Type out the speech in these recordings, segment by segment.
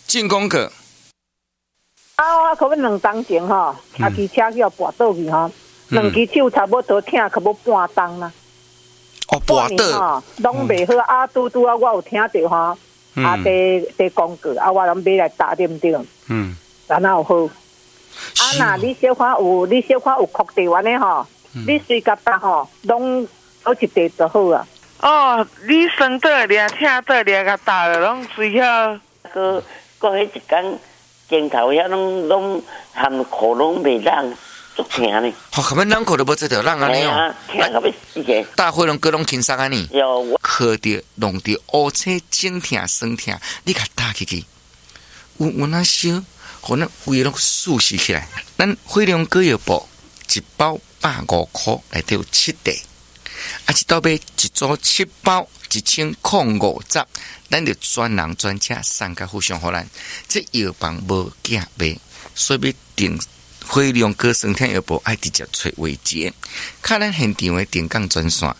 进攻个。 啊，可能2当前吼，啊，骑车叫跋倒去吼，2支手差不多疼，可要半当啦。 哦，跋倒， 拢袂好啊！拄啊，我有听到吼，啊，在广告啊，我拢买来打点点，然后好。啊，那你小可有确定完的吼，你随甲搭吼，拢好一地就好啊。 哦，你生倒掠、疼倒掠甲打了，拢随遐个迄一天镜头遐拢含喉咙袂让，足疼呢。 好，根本人口都无这条人安尼哦， 疼到要死个。 大伙拢各拢轻松安尼。 有靠着弄着乌青整疼酸疼，你甲打起去，有那烧，可能胃拢舒适起来。咱惠良果药布一包150块，内底有7袋。啊，一道买一组7包，1050，咱就专人专车送甲互相互咱。这药房无假卖，所以要订惠良果酸痛药布，爱直接找维杰。看咱现场的电讲专线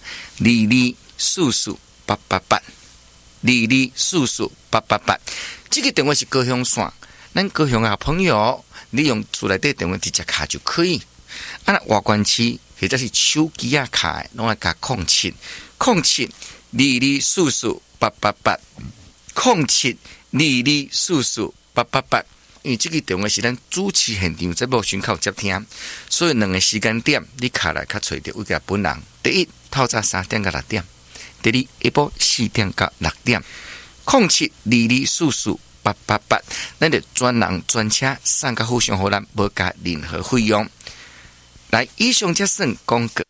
，224488，224488，这个电话是高雄线，咱高雄的朋友，你用厝内底电话直接卡就可以。啊，外关区。或者是手机啊卡，拢爱加07224488，07224488，因为这个电话是咱主持现场节目选口接听，所以2个时间点你卡来较找到有个本人。第一，透早3点到6点；第二，下晡4点到6点。07224488，咱就专人专车送甲互相互咱，无加任何费用。来，以上则算广告。